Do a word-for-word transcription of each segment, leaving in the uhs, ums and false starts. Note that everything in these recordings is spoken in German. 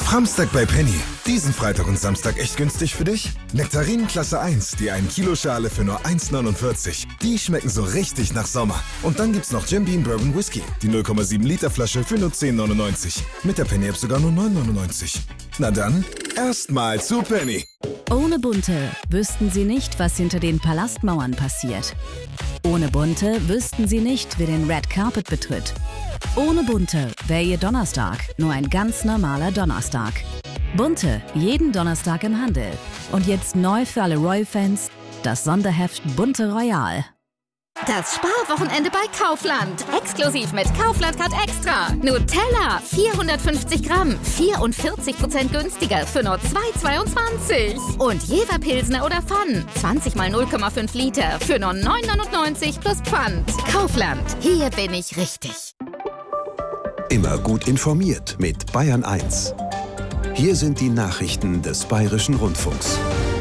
Samstag bei Penny. Diesen Freitag und Samstag echt günstig für dich? Nektarinen Klasse eins, die ein Kilo Schale für nur eins neunundvierzig. Die schmecken so richtig nach Sommer. Und dann gibt's noch Jim Beam Bourbon Whisky, die null Komma sieben Liter Flasche für nur zehn neunundneunzig. Mit der Penny App sogar nur neun neunundneunzig. Na dann, erstmal zu Penny. Ohne Bunte wüssten Sie nicht, was hinter den Palastmauern passiert. Ohne Bunte wüssten Sie nicht, wer den Red Carpet betritt. Ohne Bunte wäre Ihr Donnerstag nur ein ganz normaler Donnerstag. Bunte, jeden Donnerstag im Handel. Und jetzt neu für alle Royal-Fans, das Sonderheft Bunte Royal. Das Sparwochenende bei Kaufland. Exklusiv mit Kaufland Card Extra. Nutella, vierhundertfünfzig Gramm, vierundvierzig Prozent günstiger für nur zwei zweiundzwanzig. Und Jever Pilsner oder Pfann, zwanzig mal null Komma fünf Liter für nur neun neunundneunzig plus Pfand. Kaufland, hier bin ich richtig. Immer gut informiert mit Bayern eins. Hier sind die Nachrichten des Bayerischen Rundfunks.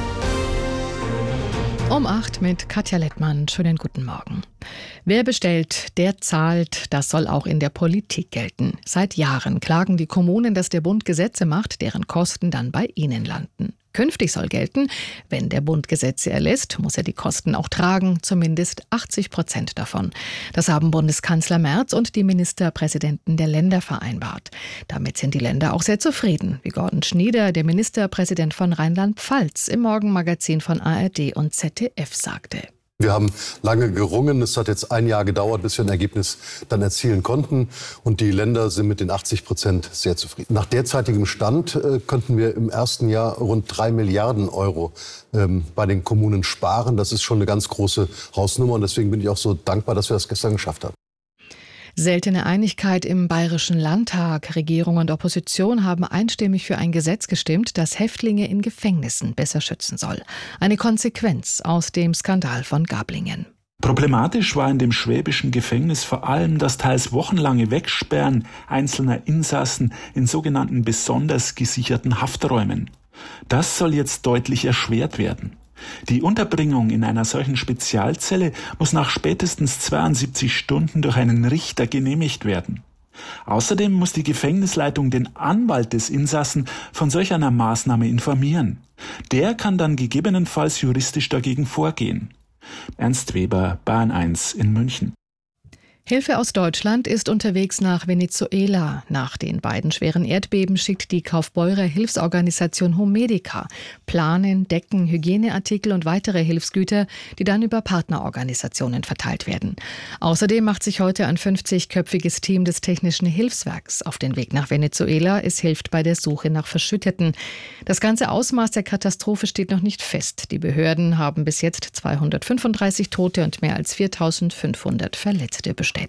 Um acht mit Katja Lettmann. Schönen guten Morgen. Wer bestellt, der zahlt. Das soll auch in der Politik gelten. Seit Jahren klagen die Kommunen, dass der Bund Gesetze macht, deren Kosten dann bei ihnen landen. Künftig soll gelten, wenn der Bund Gesetze erlässt, muss er die Kosten auch tragen, zumindest achtzig Prozent davon. Das haben Bundeskanzler Merz und die Ministerpräsidenten der Länder vereinbart. Damit sind die Länder auch sehr zufrieden, wie Gordon Schnieder, der Ministerpräsident von Rheinland-Pfalz, im Morgenmagazin von A R D und Z D F sagte. Wir haben lange gerungen. Es hat jetzt ein Jahr gedauert, bis wir ein Ergebnis dann erzielen konnten. Und die Länder sind mit den achtzig Prozent sehr zufrieden. Nach derzeitigem Stand äh, könnten wir im ersten Jahr rund drei Milliarden Euro ähm, bei den Kommunen sparen. Das ist schon eine ganz große Hausnummer. Und deswegen bin ich auch so dankbar, dass wir das gestern geschafft haben. Seltene Einigkeit im Bayerischen Landtag. Regierung und Opposition haben einstimmig für ein Gesetz gestimmt, das Häftlinge in Gefängnissen besser schützen soll. Eine Konsequenz aus dem Skandal von Gablingen. Problematisch war in dem schwäbischen Gefängnis vor allem das teils wochenlange Wegsperren einzelner Insassen in sogenannten besonders gesicherten Hafträumen. Das soll jetzt deutlich erschwert werden. Die Unterbringung in einer solchen Spezialzelle muss nach spätestens zweiundsiebzig Stunden durch einen Richter genehmigt werden. Außerdem muss die Gefängnisleitung den Anwalt des Insassen von solch einer Maßnahme informieren. Der kann dann gegebenenfalls juristisch dagegen vorgehen. Ernst Weber, Bayern eins in München. Hilfe aus Deutschland ist unterwegs nach Venezuela. Nach den beiden schweren Erdbeben schickt die Kaufbeurer Hilfsorganisation Homedica Planen, Decken, Hygieneartikel und weitere Hilfsgüter, die dann über Partnerorganisationen verteilt werden. Außerdem macht sich heute ein fünfzigköpfiges Team des Technischen Hilfswerks auf den Weg nach Venezuela. Es hilft bei der Suche nach Verschütteten. Das ganze Ausmaß der Katastrophe steht noch nicht fest. Die Behörden haben bis jetzt zweihundertfünfunddreißig Tote und mehr als viertausendfünfhundert Verletzte bestätigt.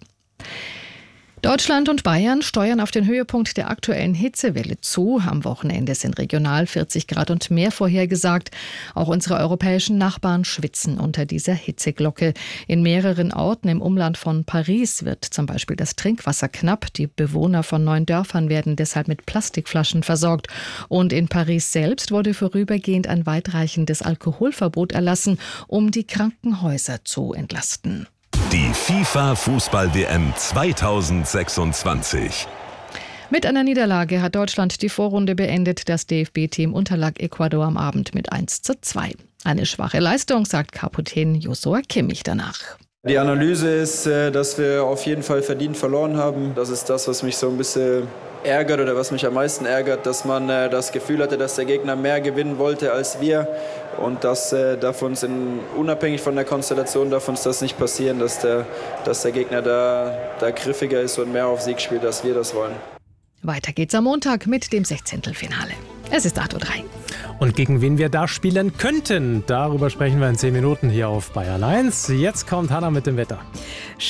Deutschland und Bayern steuern auf den Höhepunkt der aktuellen Hitzewelle zu. Am Wochenende sind regional vierzig Grad und mehr vorhergesagt. Auch unsere europäischen Nachbarn schwitzen unter dieser Hitzeglocke. In mehreren Orten im Umland von Paris wird zum Beispiel das Trinkwasser knapp. Die Bewohner von neun Dörfern werden deshalb mit Plastikflaschen versorgt. Und in Paris selbst wurde vorübergehend ein weitreichendes Alkoholverbot erlassen, um die Krankenhäuser zu entlasten. Die FIFA-Fußball-W M zweitausendsechsundzwanzig. Mit einer Niederlage hat Deutschland die Vorrunde beendet. Das D F B-Team unterlag Ecuador am Abend mit eins zu zwei. Eine schwache Leistung, sagt Kapitän Joshua Kimmich danach. Die Analyse ist, dass wir auf jeden Fall verdient verloren haben. Das ist das, was mich so ein bisschen ärgert oder was mich am meisten ärgert, dass man das Gefühl hatte, dass der Gegner mehr gewinnen wollte als wir. Und das darf uns, in, unabhängig von der Konstellation, darf uns das nicht passieren, dass der, dass der Gegner da, da griffiger ist und mehr auf Sieg spielt, als wir das wollen. Weiter geht's am Montag mit dem Sechzehntelfinale. Es ist acht Uhr drei. Und gegen wen wir da spielen könnten, darüber sprechen wir in zehn Minuten hier auf Bayern eins. Jetzt kommt Hanna mit dem Wetter.